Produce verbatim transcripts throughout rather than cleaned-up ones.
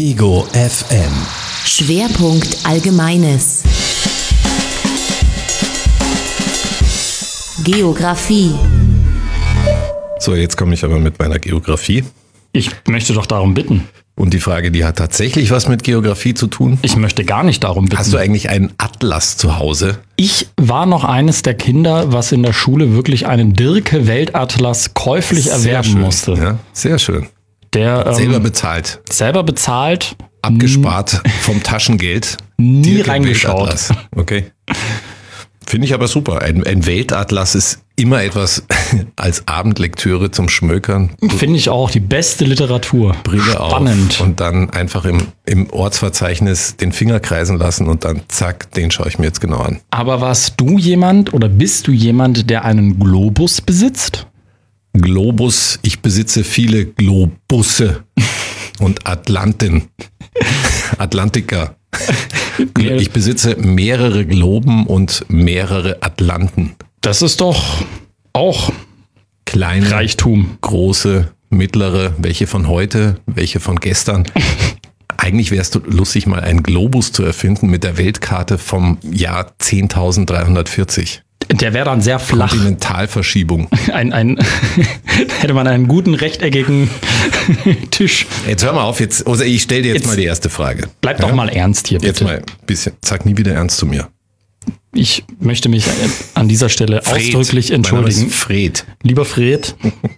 Ego F M. Schwerpunkt Allgemeines. Geografie. So, jetzt komme ich aber mit meiner Geografie. Ich möchte doch darum bitten. Und die Frage, die hat tatsächlich was mit Geografie zu tun. Ich möchte gar nicht darum bitten. Hast du eigentlich einen Atlas zu Hause? Ich war noch eines der Kinder, was in der Schule wirklich einen Dirke-Weltatlas käuflich Sehr erwerben schön. musste. Ja, sehr schön. Der ähm, Selber bezahlt. selber bezahlt, Abgespart vom Taschengeld. nie Dirke reingeschaut. Weltatlas. Okay. Finde ich aber super. Ein, ein Weltatlas ist immer etwas als Abendlektüre zum Schmökern. Finde ich auch die beste Literatur. Brille Spannend. auf und dann einfach im, im Ortsverzeichnis den Finger kreisen lassen und dann zack, den schaue ich mir jetzt genau an. Aber warst du jemand oder bist du jemand, der einen Globus besitzt? Globus, ich besitze viele Globusse und Atlanten. Atlantika. Ich besitze mehrere Globen und mehrere Atlanten. Das ist doch auch Kleine, Reichtum. große, mittlere, welche von heute, welche von gestern. Eigentlich wäre es lustig, mal einen Globus zu erfinden mit der Weltkarte vom Jahr zehntausenddreihundertvierzig. Der wäre dann sehr flach. Kontinentalverschiebung. Ein, ein, hätte man einen guten rechteckigen Tisch. Jetzt hör mal auf, jetzt, also ich stelle dir jetzt, Jetzt mal die erste Frage. Bleib doch mal ernst hier, bitte. Jetzt mal ein bisschen, sag nie wieder ernst zu mir. Ich möchte mich an dieser Stelle Fred. ausdrücklich Mein Name entschuldigen. ist Fred. Lieber Fred,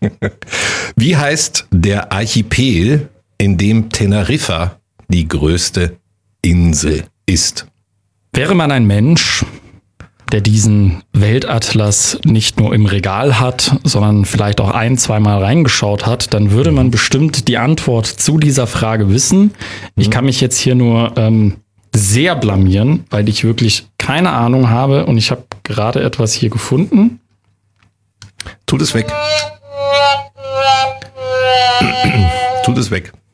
Wie heißt der Archipel, in dem Teneriffa die größte Insel ist? wäre man ein Mensch, der diesen Weltatlas nicht nur im Regal hat, sondern vielleicht auch ein-, zweimal reingeschaut hat, dann würde man bestimmt die Antwort zu dieser Frage wissen. Ich kann mich jetzt hier nur ähm, sehr blamieren, weil ich wirklich keine Ahnung habe und ich habe gerade etwas hier gefunden. Tut es weg. Tut es weg.